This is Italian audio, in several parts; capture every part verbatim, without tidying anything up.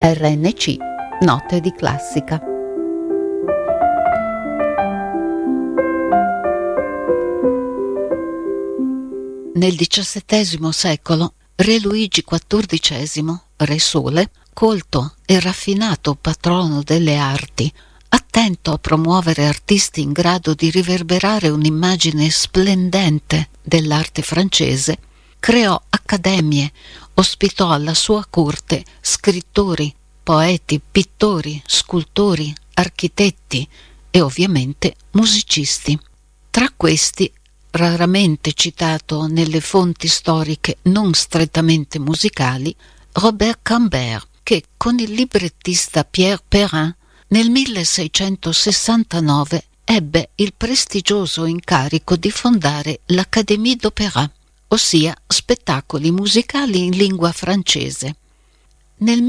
R N C, Note di classica. Nel diciassettesimo secolo, Re Luigi quattordicesimo, Re Sole, colto e raffinato patrono delle arti, attento a promuovere artisti in grado di riverberare un'immagine splendente dell'arte francese, creò accademie, ospitò alla sua corte scrittori, poeti, pittori, scultori, architetti e ovviamente musicisti. Tra questi, raramente citato nelle fonti storiche non strettamente musicali, Robert Cambert, che con il librettista Pierre Perrin nel milleseicentosessantanove ebbe il prestigioso incarico di fondare l'Académie d'Opéra, ossia spettacoli musicali in lingua francese. Nel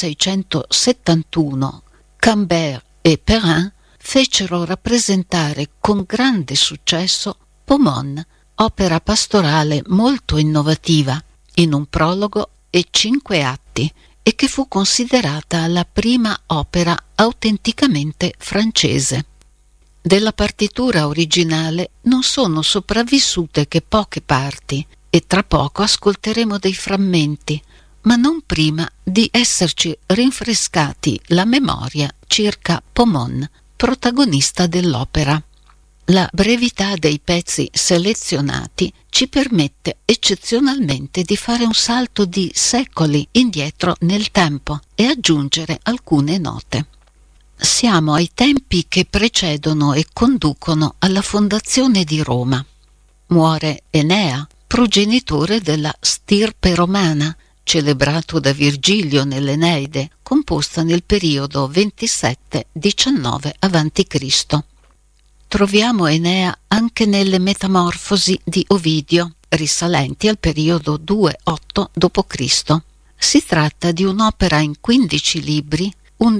milleseicentosettantuno Cambert e Perrin fecero rappresentare con grande successo Pomone, opera pastorale molto innovativa, in un prologo e cinque atti, e che fu considerata la prima opera autenticamente francese. Della partitura originale non sono sopravvissute che poche parti, e tra poco ascolteremo dei frammenti, ma non prima di esserci rinfrescati la memoria circa Pomone, protagonista dell'opera. La brevità dei pezzi selezionati ci permette eccezionalmente di fare un salto di secoli indietro nel tempo e aggiungere alcune note. Siamo ai tempi che precedono e conducono alla fondazione di Roma. Muore Enea, progenitore della stirpe romana, celebrato da Virgilio nell'Eneide, composta nel periodo ventisette diciannove avanti Cristo. Troviamo Enea anche nelle Metamorfosi di Ovidio, risalenti al periodo duecentotto dopo Cristo. Si tratta di un'opera in quindici libri,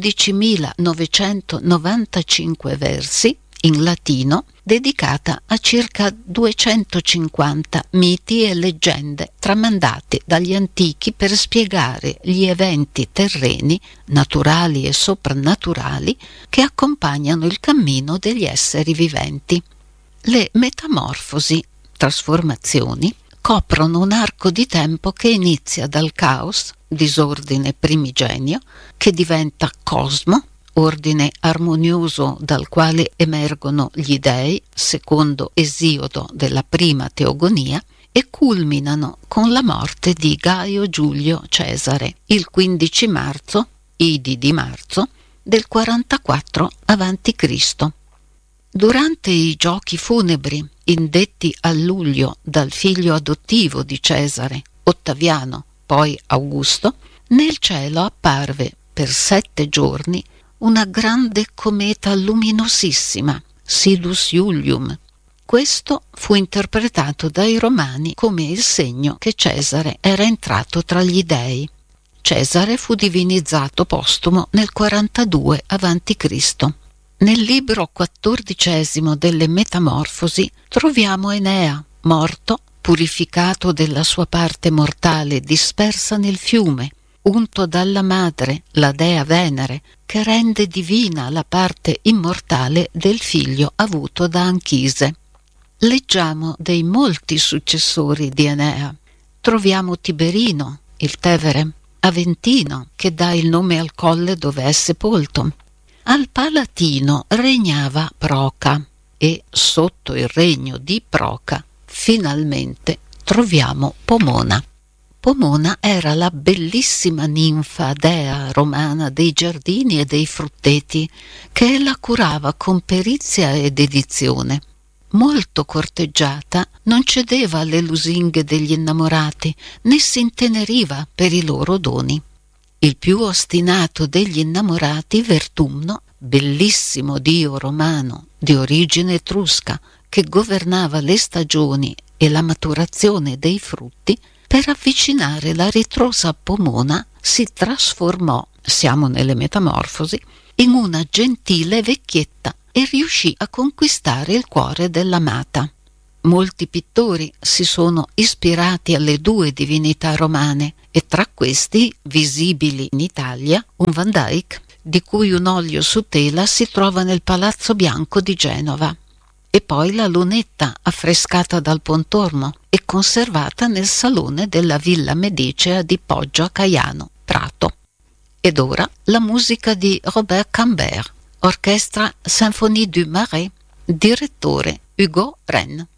undicimilanovancentonovantacinque versi, in latino, dedicata a circa duecentocinquanta miti e leggende tramandati dagli antichi per spiegare gli eventi terreni, naturali e soprannaturali, che accompagnano il cammino degli esseri viventi. Le metamorfosi, trasformazioni, coprono un arco di tempo che inizia dal caos, disordine primigenio, che diventa cosmo, ordine armonioso dal quale emergono gli dei, secondo Esiodo della prima teogonia, e culminano con la morte di Gaio Giulio Cesare il quindici marzo, Idi di marzo, del quarantaquattro avanti Cristo. Durante i giochi funebri indetti a luglio dal figlio adottivo di Cesare, Ottaviano, poi Augusto, nel cielo apparve per sette giorni una grande cometa luminosissima, Sidus Iulium. Questo fu interpretato dai romani come il segno che Cesare era entrato tra gli dei. Cesare fu divinizzato postumo nel quarantadue avanti Cristo. Nel libro quattordicesimo delle Metamorfosi troviamo Enea, morto, purificato della sua parte mortale dispersa nel fiume, unto dalla madre, la dea Venere, che rende divina la parte immortale del figlio avuto da Anchise. Leggiamo dei molti successori di Enea. Troviamo Tiberino, il Tevere, Aventino, che dà il nome al colle dove è sepolto. Al Palatino regnava Proca e sotto il regno di Proca finalmente troviamo Pomona. Pomona era la bellissima ninfa dea romana dei giardini e dei frutteti, che la curava con perizia ed dedizione. Molto corteggiata, non cedeva alle lusinghe degli innamorati, né si inteneriva per i loro doni. Il più ostinato degli innamorati, Vertumno, bellissimo dio romano di origine etrusca, che governava le stagioni e la maturazione dei frutti, per avvicinare la ritrosa Pomona si trasformò, siamo nelle Metamorfosi, in una gentile vecchietta e riuscì a conquistare il cuore dell'amata. Molti pittori si sono ispirati alle due divinità romane e tra questi, visibili in Italia, un Van Dyck, di cui un olio su tela si trova nel Palazzo Bianco di Genova, e poi la lunetta affrescata dal Pontormo e conservata nel salone della Villa Medicea di Poggio a Caiano, Prato. Ed ora la musica di Robert Cambert, orchestra Symphonie du Marais, direttore Hugo Rennes.